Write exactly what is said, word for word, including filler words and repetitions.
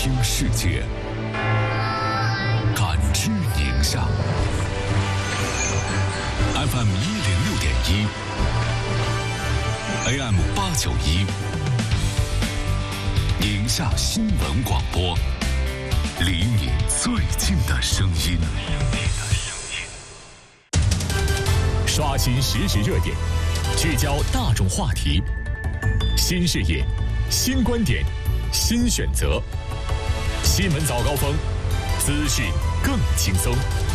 听世界，感知宁夏。F M 一零六点一 ，A M 八九一，宁夏新闻广播，离你最近的声音。 刷新时事热点，聚焦大众话题，新视野，新观点，新选择。新闻早高峰，资讯更轻松。